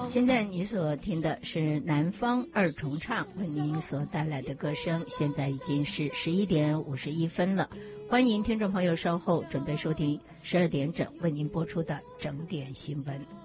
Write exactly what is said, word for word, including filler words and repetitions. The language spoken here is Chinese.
现在你所听的是南方二重唱为您所带来的歌声，现在已经是十一点五十一分了。欢迎听众朋友稍后准备收听十二点整为您播出的整点新闻。